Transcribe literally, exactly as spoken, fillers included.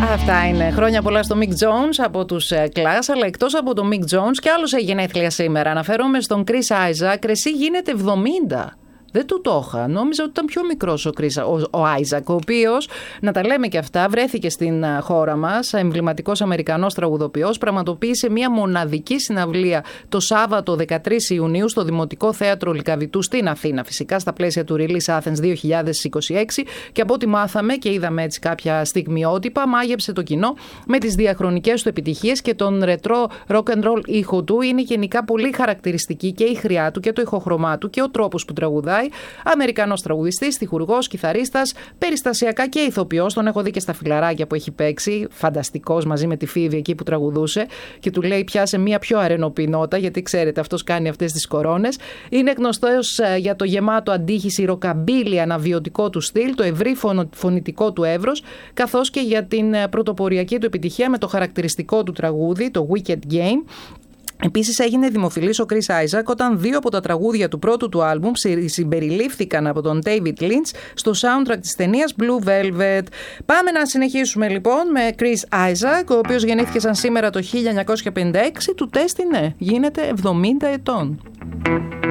Αυτά είναι. Χρόνια πολλά στο Mick Jones από τους Clash, αλλά εκτός από τον Mick Jones κι άλλος έχει γενέθλια σήμερα. Αναφέρομαι στον Chris Isaak. Εσύ γίνεται εβδομήντα. Δεν του το είχα. Νόμιζα ότι ήταν πιο μικρός ο, Chris, ο, ο Άιζακ, ο οποίος, να τα λέμε και αυτά, βρέθηκε στην χώρα μας, εμβληματικός Αμερικανός τραγουδοποιός, πραγματοποίησε μια μοναδική συναυλία το Σάββατο δεκατρείς Ιουνίου στο Δημοτικό Θέατρο Λυκαβητού στην Αθήνα, φυσικά στα πλαίσια του Release Athens δύο χιλιάδες είκοσι έξι, και από ό,τι μάθαμε και είδαμε έτσι κάποια στιγμιότυπα, μάγεψε το κοινό με τις διαχρονικές του επιτυχίες και τον ρετρό rock and roll ήχο του. Είναι γενικά πολύ χαρακτηριστική και η χρειά του και το ηχοχρωμά του και ο τρόπος που τραγουδάει. Αμερικανός τραγουδιστής, στιχουργός, κιθαρίστας, περιστασιακά και ηθοποιός. Τον έχω δει και στα φιλαράκια που έχει παίξει. Φανταστικός, μαζί με τη Φίβη εκεί που τραγουδούσε. Και του λέει: πιάσε μία πιο αρενοπή νότα, γιατί ξέρετε, αυτός κάνει αυτές τις κορώνες. Είναι γνωστός για το γεμάτο αντίχηση ροκαμπίλι αναβιωτικό του στυλ, το ευρύ φωνητικό του εύρος, καθώς και για την πρωτοποριακή του επιτυχία με το χαρακτηριστικό του τραγούδι, το Wicked Game. Επίσης έγινε δημοφιλής ο Chris Isaak όταν δύο από τα τραγούδια του πρώτου του άλμπουμ συμπεριλήφθηκαν από τον David Lynch στο soundtrack της ταινίας Blue Velvet. Πάμε να συνεχίσουμε λοιπόν με Chris Isaak, ο οποίος γεννήθηκε σαν σήμερα το χίλια εννιακόσια πενήντα έξι, του τέστηνε, γίνεται εβδομήντα ετών.